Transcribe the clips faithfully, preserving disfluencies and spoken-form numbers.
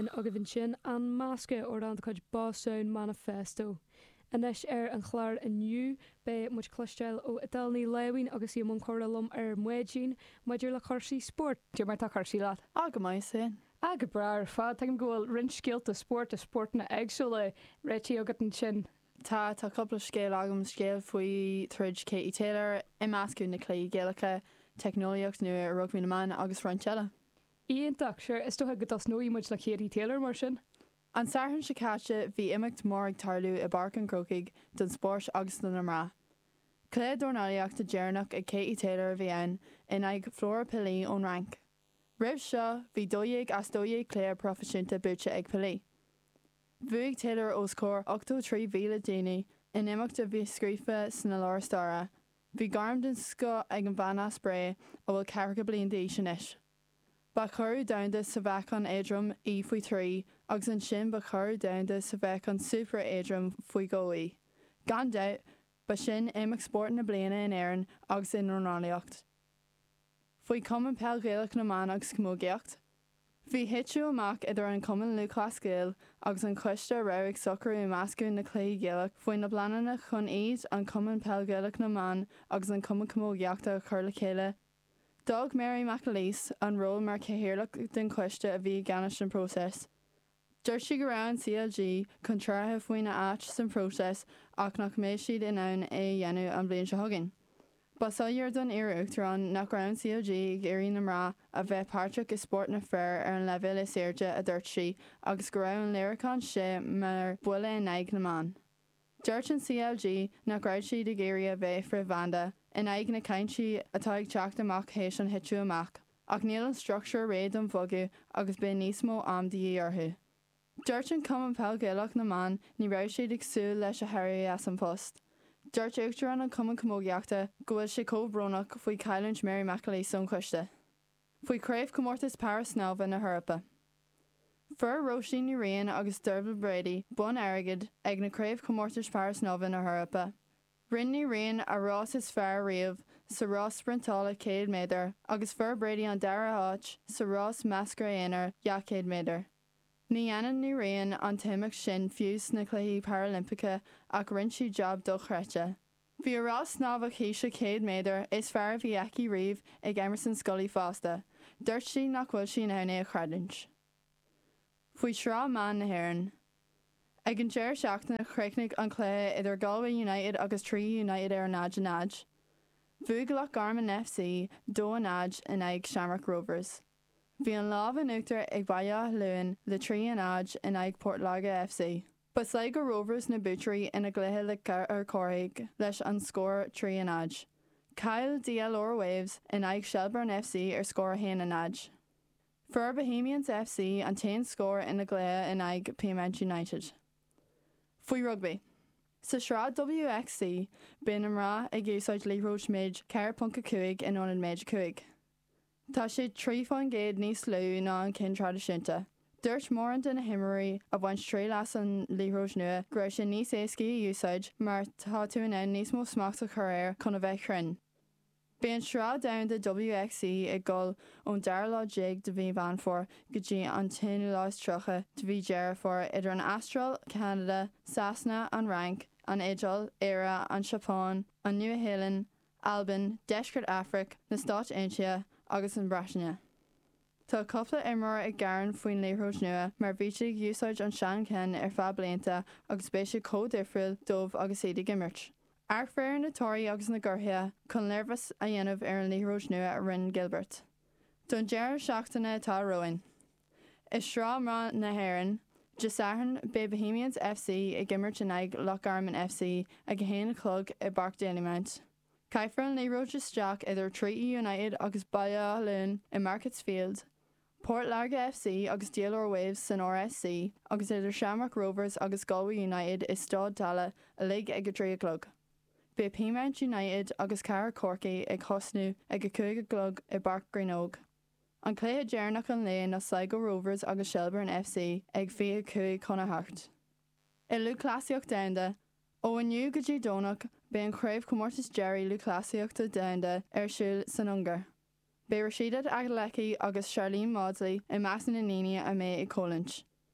sin a go bhín sin an másca ó an chuid Básaún Manifesto. Inis ar an chláir aniu be muid cloisteil ó Idalnaí Leibhín agus í mún choralum ar muidín muidir le chuirsaí sport. Dúir mar tá chuirsaí leat. A go mai sin. A go brar fád tem ghfuil rinscéalt a sport a sport na agsúla réití agat an sin. Tá tá coppla scéal agam scéal faoi thrid Katie Taylor i meascú na clí géalacha technoliaach nua a rugby na man agus ranchella. Íonach sure is tótha go as nóí muid le Katie Taylor mar sin. An sarthann se caite bhí imimecht mór ag tarlú i barc an crocaig don sport agus na namrá. Cléad dornáíocht a déarnach ag Katie Taylor a bhí ann in ag Flora Pillí ón rank. Ribh seo bhí dóigh as dóigh cléir profisiúnta búte ag Pillí. Bhuaigh Taylor ó scór ochtó trí mhíle daoine in imimecht a bhí scríofa sna láir stara. Bhí garm den sco ag an bhana spré ó bhfuil cearcha blion de sin isis. Ba chur damhanda sa bhecán éadrom í faoi trí agus an sin ba chur damhanda sa bhecán super éadrom faoi ggóí. Gan doubt, ba sin imimeach sport na bliana in éireann agus in nornáíocht. Faoi cuman peilgéalach na man agus cmógeacht. Bhí hitú amach idir an cuman luchas scéal agus an chuiste raibh socar i meascú na clí géalach faoin na blaanana chun iad an cuman peilgéalach na man agus an cuman cmógeachta a chur le chéile. Dog Mary McAleese an ról mar céhéirlach den chuiste a bhí ganis an próses. Dúirt si go raibh an C L G chun trátha faoin na áit san próses ach nach méid siad in ann é dhéanú an bblion se thugann. Ba saíar don iarúachtar an nach raibh C L G ag éirí na mrá a bheith páirteach is sport na fearr ar an leibhéal is airde a dúirt si agus go raibh an léiricán sé mar buile in aghaidh na man. Dúirt an C L G nach raibh siad ag éirí a bheith fri bhanda in aghaidh na caintí atá ag teacht amach hééis an hitú amach, ach níl an structúr réad an bhogu agus be níos mó amdaí orthu. Dúirt an cuman peilgéalach na man ní raibh siad ag súil leis a theirí as an post. Dúirt uachtar an an cuman cmógeachta go bhfuil sé cóbrónach faoi Cailint Mary McAleese son chuiste. Faoi craobh comórtas Paris Nova na Thurpa. Fur Roisin ní Rian agus Derval Brady bun airgid ag na craobh comórtas Paris Nova na Thurpa. Rinn ní Rian a Ross is fear riamh sa Ross sprintála céad méadar agus fur Brady an dara áit sa Ross meascra éanaar jaacéad méadar. Ní anan ní Rian an téimeach sin fiús na cluichí Paralympica ach rinn si job do chreite. Bhí Ross nábhah chéise céad méadar is fear bhí aici riamh ag Emerson Scully fásta. Dúirt si nach bhfuil sin anna a chreidint. Faoi srá man na hÉireann. Ag an deir seachna chreicnig an clé idir Galway United agus Trí United ar náid a náid. Bhuaigh Garmin F C dó a náid in ag Shamrock Rovers. Bhí an lámh an uachtar ag Baile Luan le Trí a náid in ag Portlaga F C. Ba saigh go Rovers na búterí ina gluthe le ar córaigh leis an scór Trí a náid. Kyle D L R Waves in ag Shelbourne F C ar scór héana a náid. Fur Bohemians F C an tain scór ina gluthe in ag Payment United. Faoi rugby. Sa srá W X C, bin am rá ag úsáid líróid méid ceir punca cuaig in ónad méid cuaig. Tá sé trí fáin géad níos lú ná an cin tradiisiúnta. Dúirt mór an duna himirí a bhaint trí las an líróid nua go raibh sin níos éascaí a úsáid mar tá tú in ann níos mó smacht a chuir chun a bheith chrinn. Bhí an srá damn de W X C ag gol ón deir lá déag de bhí bhain for go dtí an tinú lás trocha de bhí deir for idir an Astral, Canada, Cessna an Rank, an Idol, Éire, an Chopin, an Nua-Shéalainn, Alban, Deisceart Afric, na Stát Aontaithe agus an Breataine. Tá coppla imreoir ag garan faoin léiróid nua mar bhí sé ag úsáid an sean cin ar fad blianta agus béis sé códifriúil dómh agus éad gimmert. Ar fear na tóirí agus na gcurthaithe chun nervas a dhéanamh ar an líróid nua a rinn Gilbert. Don deir seachtainna atá roin. Is srá mrá na hÉireann, Desahan be Bohemians F C ag gimmert in ag Lochgarman F C ag héana clog i Barc Dalymount. Caithfear an líróid isteach idir Trí United agus Baile Luan i Markets Field. Portlaga F C agus D L R Waves san R S C agus idir Shamrock Rovers agus Galway United is stád talla a lig ag a trí clog. Be Payment United agus Cara Corky ag hosnú ag a cúig glog i Barc Greenogue. An clé a déarnach an léon na Sligo Rovers agus Shelbourne F C ag fi a cúig chuna hacht. I Lú Clasiocht Downda, ó aniu go dtí dónach be an craobh comórtas Jerry Lú Clasiochta Downda ar siúil san Ungar. Be Rashida Adeleki agus Charlene Maudsley i meas na níine a mé i Collins.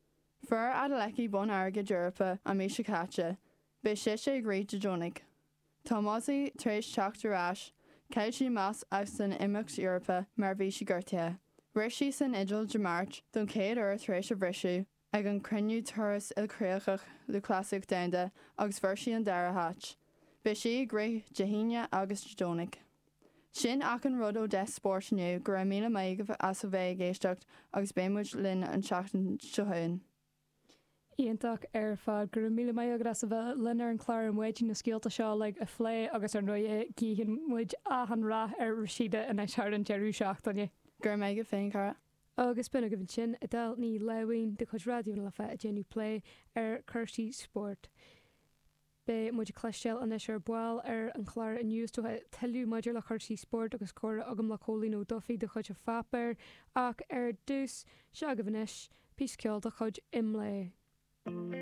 Fur adaleki bon arga Europa a mé se catcha, be sé sé gré de Jonig. Tomasi treis chachtarás, ceil si mas austan imix Europa mar bhí si gurthe. Rishi san idol de March don céad ar treis a brisú, ag an cruniú turas ilcréachach le classic daenda agus versi an dara hatch. Be si gré Jehíne agus Jonig. Sin ach an rud ó de sport nniu gur a míle maigh as a bheith géisteacht agus bémuid linn an seachtain seohain. Íontach ar fad gur míle mai agus a bheith linar an chláir an muidí na scialta seo le a phlé agus ar nui cíhan muid ahan rá ar siide in seir an jeú seachtainne. Gur méid go féin cara. Agus buna go bhín sin a dal ní lehain de chud radioúna le fe a déanú play ar chuirtí sport. Be muid cléisteil an is ar buáil ar an chláir a nniuústothe talú maidir le chuirtí sport agus córa agam le cholín ó dofií de chuid a fapar ach ar dús se go bhanis pí ceol de chud imlé.